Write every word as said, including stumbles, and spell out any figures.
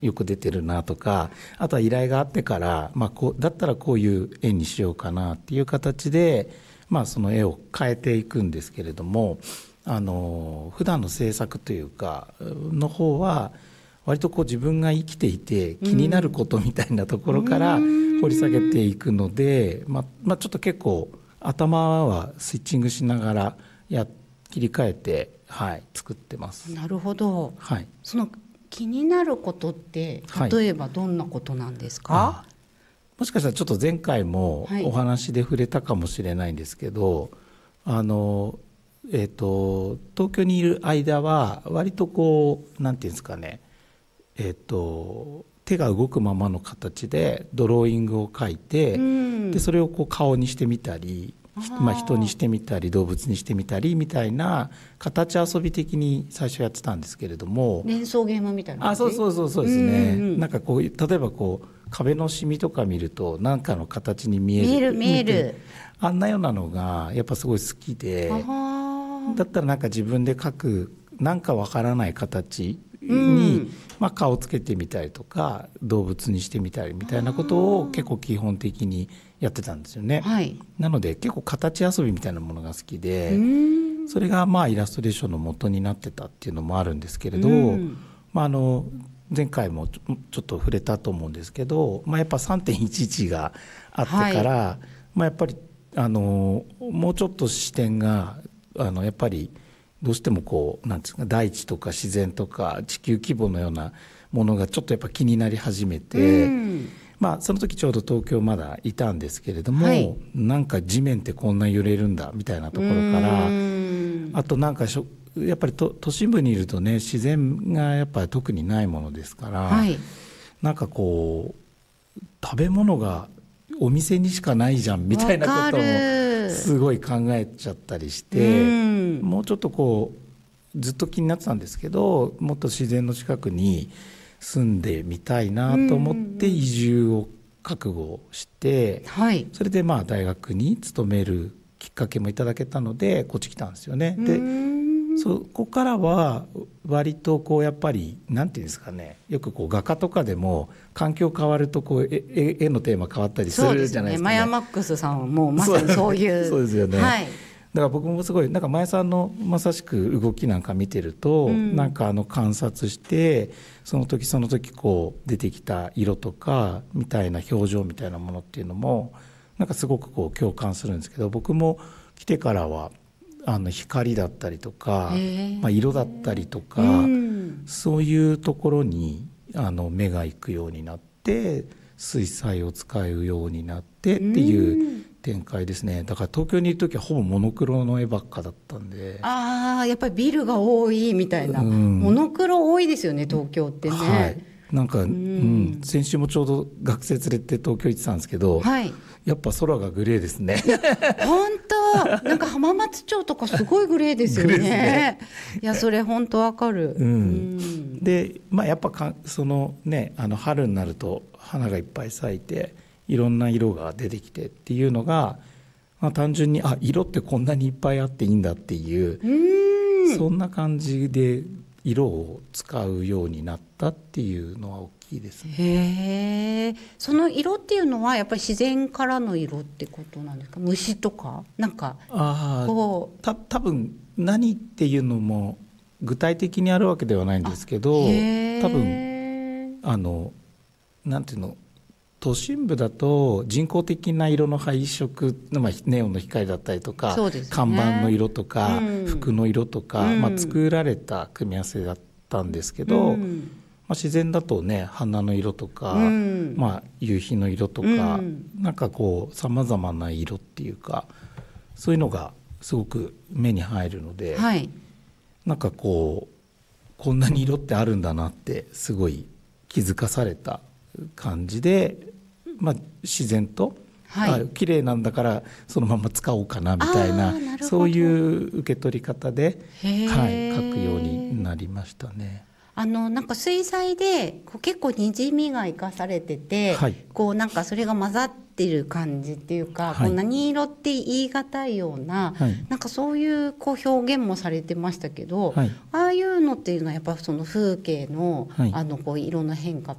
よく出てるなとか、あとは依頼があってから、まあ、こうだったらこういう絵にしようかなっていう形で、まあ、その絵を変えていくんですけれども、あの普段の制作というかの方は割とこう自分が生きていて気になることみたいなところから掘り下げていくので、まあまあ、ちょっと結構頭はスイッチングしながらや切り替えて、はい、作ってます。 なるほど、はい、その気になることって例えばどんなことなんですか？はい、 もしかしたらちょっと前回もお話で触れたかもしれないんですけど、はい、あのえーと、東京にいる間は割とこうなんていうんですかね、えーと、手が動くままの形でドローイングを描いて、うん、でそれをこう顔にしてみたり、まあ、人にしてみたり動物にしてみたりみたいな形遊び的に最初やってたんですけれども、 連想ゲームみたいな感じ？ あ、そうそうそうそうですね、うんうん、なんかこう例えばこう壁のシミとか見ると何かの形に見える見える見えるあんなようなのがやっぱすごい好きで、だったらなんか自分で描くなんかわからない形に、うんまあ、顔つけてみたりとか動物にしてみたりみたいなことを結構基本的にやってたんですよね、はい、なので結構形遊びみたいなものが好きで、それがまあイラストレーションの元になってたっていうのもあるんですけれど、まあ、あの前回もちょっと触れたと思うんですけど、まあ、やっぱ さんてんいちいち があってから、はいまあ、やっぱりあのもうちょっと視点があのやっぱりどうしてもこうなんていうか大地とか自然とか地球規模のようなものがちょっとやっぱ気になり始めて、うんまあ、その時ちょうど東京まだいたんですけれども、はい、なんか地面ってこんな揺れるんだみたいなところから、あとなんかしょやっぱりと都心部にいるとね自然がやっぱり特にないものですから、はい、なんかこう食べ物がお店にしかないじゃんみたいなこともすごい考えちゃったりして、もうちょっとこうずっと気になってたんですけど、もっと自然の近くに住んでみたいなと思って移住を覚悟して、はい、それでまあ大学に勤めるきっかけもいただけたのでこっち来たんですよね。でそこからは割とこうやっぱりなんていうんですかね、よくこう画家とかでも環境変わるとこう絵、絵のテーマ変わったりするじゃないですかね。 マヤマックスさんはもうまさにそういうそうですよね、はい、だから僕もすごいなんかマヤさんのまさしく動きなんか見てると、うん、なんかあの観察してその時その時こう出てきた色とかみたいな表情みたいなものっていうのもなんかすごくこう共感するんですけど、僕も来てからはあの光だったりとか、まあ、色だったりとか、うん、そういうところにあの目が行くようになって水彩を使うようになってっていう展開ですね。だから東京にいる時はほぼモノクロの絵ばっかだったんで、 ああやっぱりビルが多いみたいな、うん、モノクロ多いですよね東京ってね、はい、なんか、うんうん、 先週もちょうど学生連れて東京行ってたんですけど、はい、やっぱ空がグレーですね。 本当なんか浜松町とかすごいグレーですよ ね, ねいやそれ本当わかる、うんうん、 で、まあ、やっぱかそのねあの春になると花がいっぱい咲いていろんな色が出てきてっていうのが、まあ、単純にあ色ってこんなにいっぱいあっていいんだっていう、うんそんな感じで色を使うようになったっていうのは大きいですね。 へー、その色っていうのはやっぱり自然からの色ってことなんですか？虫とかなんかこうた多分何っていうのも具体的にあるわけではないんですけど、多分あのなんていうの都心部だと人工的な色の配色、まあ、ネオンの光だったりとか、ね、看板の色とか、うん、服の色とか、うんまあ、作られた組み合わせだったんですけど、うんまあ、自然だとね花の色とか、うんまあ、夕日の色とか、うん、なんかこうさまざまな色っていうかそういうのがすごく目に入るので、はい、なんかこうこんなに色ってあるんだなってすごい気づかされた感じで、まあ、自然と、はい、綺麗なんだからそのまま使おうかなみたい な, なそういう受け取り方で、はい、描くようになりましたね。 あのなんか水彩でこう結構にじみが生かされてて、はい、こうなんかそれが混ざってる感じっていうか、はい、こう何色って言い難いような、はい、なんかそういうこう表現もされてましたけど、はい、ああいうのっていうのはやっぱその風景の、はい、あのこう色の変化